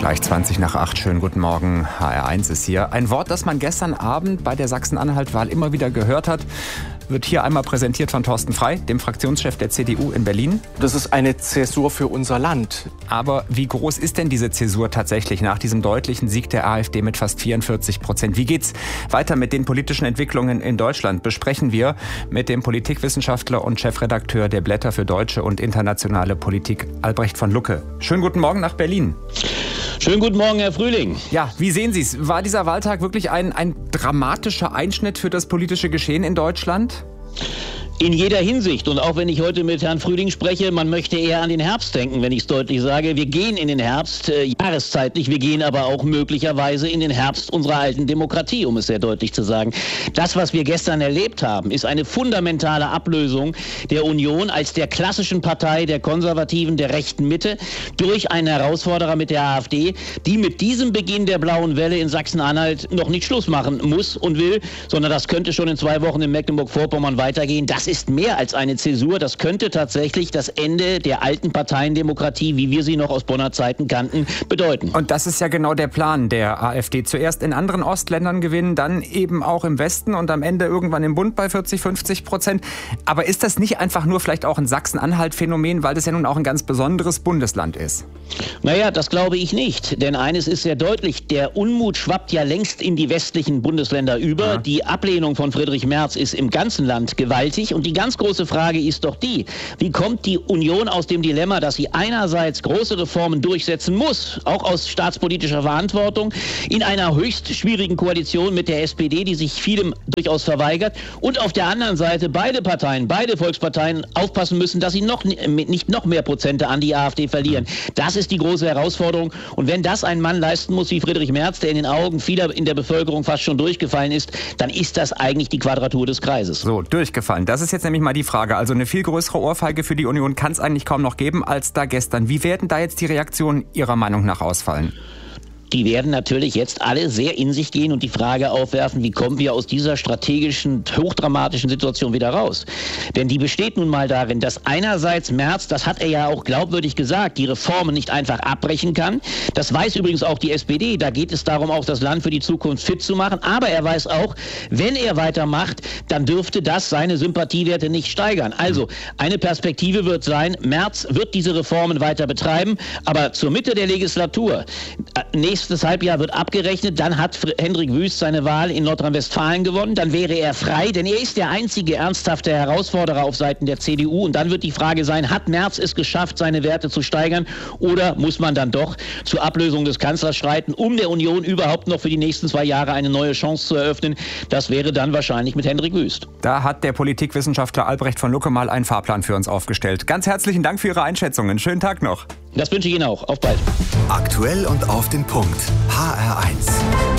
Gleich 20:20. Schönen guten Morgen. HR1 ist hier. Ein Wort, das man gestern Abend bei der Sachsen-Anhalt-Wahl immer wieder gehört hat, wird hier einmal präsentiert von Thorsten Frey, dem Fraktionschef der CDU in Berlin. Das ist eine Zäsur für unser Land. Aber wie groß ist denn diese Zäsur tatsächlich nach diesem deutlichen Sieg der AfD mit fast 44%? Wie geht's weiter mit den politischen Entwicklungen in Deutschland? Besprechen wir mit dem Politikwissenschaftler und Chefredakteur der Blätter für deutsche und internationale Politik, Albrecht von Lucke. Schönen guten Morgen nach Berlin. Schönen guten Morgen, Herr Frühling. Ja, wie sehen Sie es? War dieser Wahltag wirklich ein dramatischer Einschnitt für das politische Geschehen in Deutschland? In jeder Hinsicht. Und auch wenn ich heute mit Herrn Frühling spreche, man möchte eher an den Herbst denken, wenn ich es deutlich sage. Wir gehen in den Herbst, jahreszeitlich, wir gehen aber auch möglicherweise in den Herbst unserer alten Demokratie, um es sehr deutlich zu sagen. Das, was wir gestern erlebt haben, ist eine fundamentale Ablösung der Union als der klassischen Partei der Konservativen, der rechten Mitte, durch einen Herausforderer mit der AfD, die mit diesem Beginn der blauen Welle in Sachsen-Anhalt noch nicht Schluss machen muss und will, sondern das könnte schon in 2 Wochen in Mecklenburg-Vorpommern weitergehen. Das ist mehr als eine Zäsur. Das könnte tatsächlich das Ende der alten Parteiendemokratie, wie wir sie noch aus Bonner Zeiten kannten, bedeuten. Und das ist ja genau der Plan der AfD. Zuerst in anderen Ostländern gewinnen, dann eben auch im Westen und am Ende irgendwann im Bund bei 40-50%. Aber ist das nicht einfach nur vielleicht auch ein Sachsen-Anhalt-Phänomen, weil das ja nun auch ein ganz besonderes Bundesland ist? Naja, das glaube ich nicht. Denn eines ist sehr deutlich, der Unmut schwappt ja längst in die westlichen Bundesländer über. Ja. Die Ablehnung von Friedrich Merz ist im ganzen Land gewaltig. Und die ganz große Frage ist doch die, wie kommt die Union aus dem Dilemma, dass sie einerseits große Reformen durchsetzen muss, auch aus staatspolitischer Verantwortung, in einer höchst schwierigen Koalition mit der SPD, die sich vielem durchaus verweigert, und auf der anderen Seite beide Parteien, beide Volksparteien aufpassen müssen, dass sie nicht noch mehr Prozente an die AfD verlieren. Das ist die große Herausforderung. Und wenn das ein Mann leisten muss wie Friedrich Merz, der in den Augen vieler in der Bevölkerung fast schon durchgefallen ist, dann ist das eigentlich die Quadratur des Kreises. So, durchgefallen. Das ist jetzt nämlich mal die Frage. Also eine viel größere Ohrfeige für die Union kann es eigentlich kaum noch geben als da gestern. Wie werden da jetzt die Reaktionen Ihrer Meinung nach ausfallen? Die werden natürlich jetzt alle sehr in sich gehen und die Frage aufwerfen, wie kommen wir aus dieser strategischen, hochdramatischen Situation wieder raus? Denn die besteht nun mal darin, dass einerseits Merz, das hat er ja auch glaubwürdig gesagt, die Reformen nicht einfach abbrechen kann. Das weiß übrigens auch die SPD. Da geht es darum, auch das Land für die Zukunft fit zu machen. Aber er weiß auch, wenn er weitermacht, dann dürfte das seine Sympathiewerte nicht steigern. Also eine Perspektive wird sein, Merz wird diese Reformen weiter betreiben, aber zur Mitte der Legislatur, nächstes Halbjahr wird abgerechnet, dann hat Hendrik Wüst seine Wahl in Nordrhein-Westfalen gewonnen, dann wäre er frei, denn er ist der einzige ernsthafte Herausforderer auf Seiten der CDU und dann wird die Frage sein, hat Merz es geschafft, seine Werte zu steigern oder muss man dann doch zur Ablösung des Kanzlers schreiten, um der Union überhaupt noch für die nächsten 2 Jahre eine neue Chance zu eröffnen? Das wäre dann wahrscheinlich mit Hendrik Wüst. Da hat der Politikwissenschaftler Albrecht von Lucke mal einen Fahrplan für uns aufgestellt. Ganz herzlichen Dank für Ihre Einschätzungen. Schönen Tag noch. Das wünsche ich Ihnen auch. Auf bald. Aktuell und auf den Punkt. HR1.